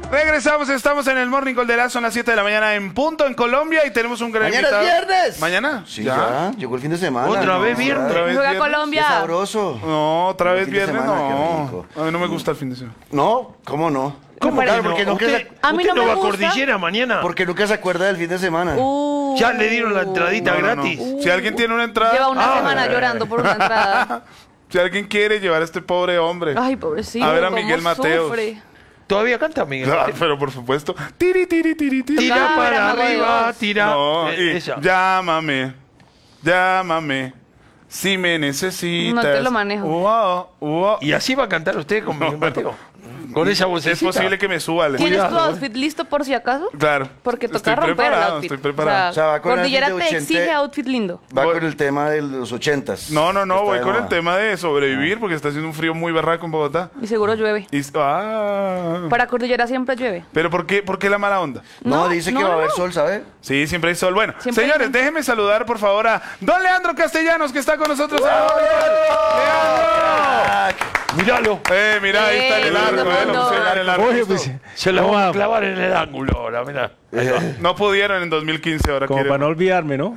Regresamos, estamos en el Morning Call de Lazo, son las 7 de la mañana en punto en Colombia y tenemos un gran invitado. ¡Mañana es viernes! ¿Mañana? Sí, ya. Llegó el fin de semana. ¿Otra vez viernes? ¿Otra vez Juega viernes? Colombia. ¡Qué sabroso! No, otra vez fin de viernes, semana, qué no. rico. A mí no me gusta el fin de semana. No, ¿cómo no? ¿Cómo Claro, que no? porque nunca, ¿Usted, A mí usted no no me va a gusta. Cordillera mañana? porque nunca se acuerda del fin de semana. ¿Ya le dieron la entradita No, no, no. gratis? Si alguien tiene una entrada, Lleva una semana llorando por una entrada. si alguien quiere llevar a este pobre hombre. Ay, pobrecito. A ver a cómo Miguel Mateos. sufre. ¿Todavía canta, Miguel? Claro, pero por supuesto. Tiri, tiri, tiri, tiri. Tira Cabra, para Mago de arriba, Dios. tira. No, y Esa. llámame, llámame, si me necesitas. No te lo manejo. ¿Y así va a cantar usted con Miguel Mateo? Con esa Es vocecita. posible que me suba. ¿Tienes tu Cuidado, outfit listo por si acaso? Claro. Porque toca Estoy romper el preparado, outfit. estoy preparado. O sea, va con Cordillera alguien de te 80. exige outfit lindo. Va Voy- con el tema de los 80s. No, Está voy de con el moda. tema de sobrevivir porque está haciendo un frío muy berraco en Bogotá. Y seguro llueve. Para Cordillera siempre llueve. Pero ¿por qué la mala onda? No, No, dice no, que va a no, haber no. sol, ¿sabe? Sí, siempre hay sol. Bueno, Siempre hay señores, sol. déjenme saludar por favor a don Leandro Castellanos que está con nosotros. Míralo. Mira, ahí está en el arco, todo el lo mundo. pusieron en el arco. Oye, pues, Se la vamos a clavar en el ángulo ahora, mirá. No pudieron en 2015, ahora como quieren. para no olvidarme, ¿no?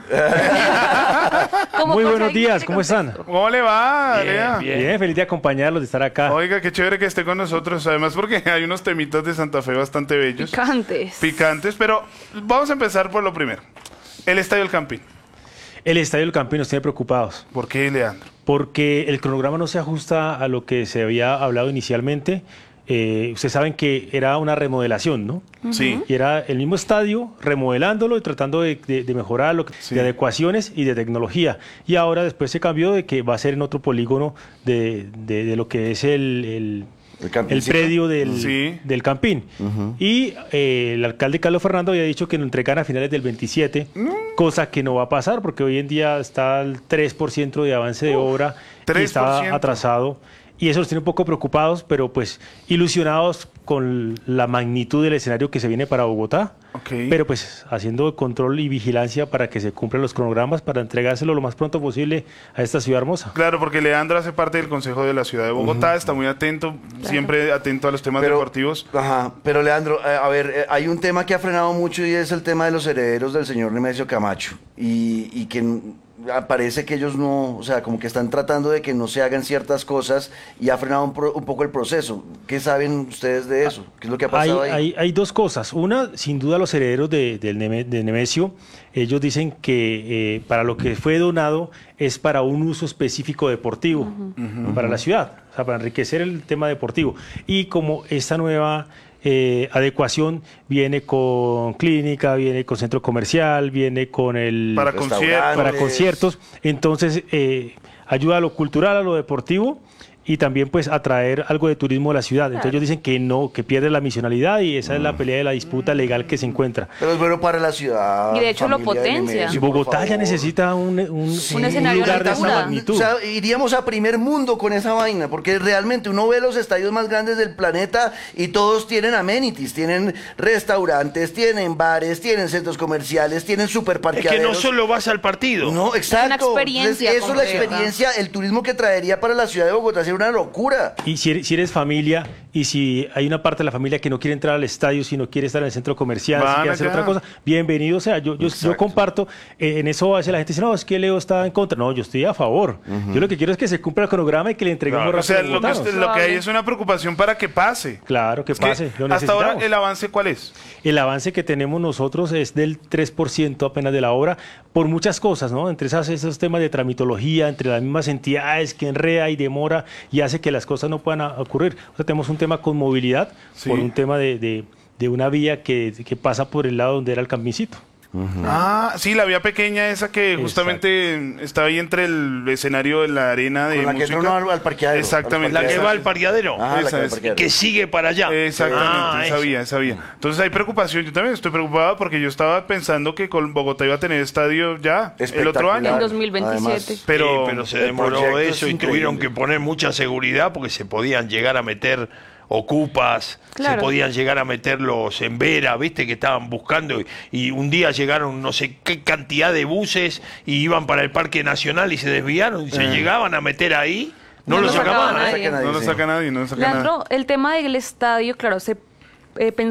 Como Muy cosa buenos ahí, días, te ¿cómo están? contesto. ¿Cómo le va, Bien, Lea? bien. Bien, feliz de acompañarlos, de estar acá. Oiga, qué chévere que esté con nosotros. Además, porque hay unos temitas de Santa Fe bastante bellos. Picantes. Picantes, pero vamos a empezar por lo primero. El Estadio El Campín. El Estadio del Campín nos tiene preocupados ¿Por qué, Leandro? porque el cronograma no se ajusta a lo que se había hablado inicialmente. Ustedes saben que era una remodelación, ¿no? Sí. Y era el mismo estadio, remodelándolo y tratando de mejorarlo, Sí. de adecuaciones y de tecnología. Y ahora después se cambió de que va a ser en otro polígono de lo que es el Campincito. predio Sí. del Campín. Y el alcalde Carlos Fernando había dicho que lo entregan a finales del 27, cosa que no va a pasar porque hoy en día está al 3% de avance de obra y 3%. está atrasado. Y eso los tiene un poco preocupados, pero pues ilusionados con la magnitud del escenario que se viene para Bogotá. Ok. Pero pues haciendo control y vigilancia para que se cumplan los cronogramas para entregárselo lo más pronto posible a esta ciudad hermosa. Claro, porque Leandro hace parte del Consejo de la Ciudad de Bogotá, está muy atento, siempre atento a los temas deportivos. Ajá, pero Leandro, a ver, hay un tema que ha frenado mucho y es el tema de los herederos del señor Nemesio Camacho. Y que parece que ellos no, o sea, como que están tratando de que no se hagan ciertas cosas y ha frenado un poco el proceso. ¿Qué saben ustedes de eso? ¿Qué es lo que ha pasado ahí? Hay dos cosas. Una, sin duda, los herederos de Nemesio, ellos dicen que para lo que fue donado es para un uso específico deportivo, para la ciudad, o sea, para enriquecer el tema deportivo. Y como esta nueva adecuación viene con clínica, viene con centro comercial, viene con el... Para Restaurantes. para conciertos, entonces ayuda a lo cultural, a lo deportivo y también pues atraer algo de turismo a la ciudad. Entonces ellos dicen que no, que pierde la misionalidad y esa es la pelea de la disputa legal que se encuentra. Pero es bueno para la ciudad. Y de hecho lo familia de potencia. Nemesio, Y por Bogotá ya favor. necesita un escenario lugar de de esa altura. magnitud. O sea, iríamos a primer mundo con esa vaina, porque realmente uno ve los estadios más grandes del planeta y todos tienen amenities, tienen restaurantes, tienen bares, tienen centros comerciales, tienen Es superparqueaderos. que no solo vas al partido. No, exacto. una experiencia Entonces, eso es la completa. experiencia, el turismo que traería para la ciudad de Bogotá sería una locura. Y si eres familia y si hay una parte de la familia que no quiere entrar al estadio, sino quiere estar en el centro comercial, Van si quiere hacer allá. otra cosa, bienvenido. O sea, yo comparto, en eso a veces la gente dice, no, es que Leo está en contra. No, yo estoy a favor. Yo lo que quiero es que se cumpla el cronograma y que le entreguemos Claro, o rápido sea, a los bogotanos. lo que hay es una preocupación para que pase. Claro, que Es que pase. Lo hasta ahora, necesitamos. ¿el avance cuál es? El avance que tenemos nosotros es del 3% apenas de la obra, por muchas cosas, ¿no? Entre esos temas de tramitología, entre las mismas entidades que enreda y demora y hace que las cosas no puedan ocurrir. O sea, tenemos un tema con movilidad, Sí. por un tema de una vía que pasa por el lado donde era el campincito. Ah, sí, la vía pequeña esa que justamente está ahí entre el escenario de la arena de Con la que música. entra uno al parqueadero. Exactamente. La que va al parqueadero. Ajá, la Esa que va al es. parqueadero. Que sigue para allá. Exactamente, Ah, esa vía. Entonces hay preocupación, yo también estoy preocupado porque yo estaba pensando que con Bogotá iba a tener estadio ya el otro año. En Claro, 2027. además. Pero, pero se el demoró proyecto eso es y tuvieron increíble. que poner mucha seguridad porque se podían llegar a meter ocupas, Claro. se podían llegar a meterlos en Vera, viste que estaban buscando y un día llegaron no sé qué cantidad de buses y iban para el Parque Nacional y se desviaron y se llegaban a meter ahí, no, No lo lo sacaba sacaban. nadie. no lo saca nadie, no lo saca nadie. Leandro, el tema del estadio, claro, se